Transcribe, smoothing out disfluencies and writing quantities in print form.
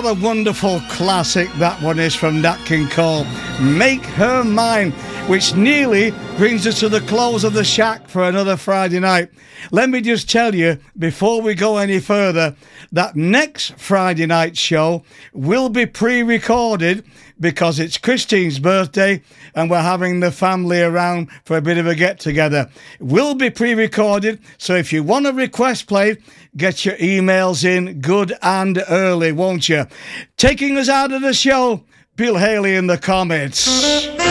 what a wonderful classic that one is from Nat King Cole. Make Her Mine, which nearly brings us to the close of the Shack for another Friday night. Let me just tell you, before we go any further, that next Friday night show will be pre-recorded because it's Christine's birthday and we're having the family around for a bit of a get-together. It will be pre-recorded, so if you want a request played, get your emails in good and early, won't you? Taking us out of the show, Bill Haley and the Comets.